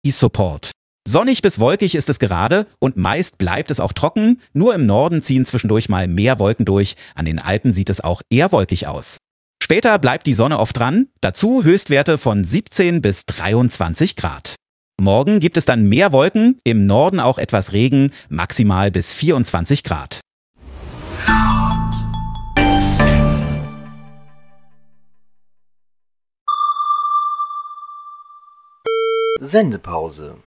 Support. Sonnig bis wolkig ist es gerade und meist bleibt es auch trocken, nur im Norden ziehen zwischendurch mal mehr Wolken durch, an den Alpen sieht es auch eher wolkig aus. Später bleibt die Sonne oft dran, dazu Höchstwerte von 17 bis 23 Grad. Morgen gibt es dann mehr Wolken, im Norden auch etwas Regen, maximal bis 24 Grad. Sendepause.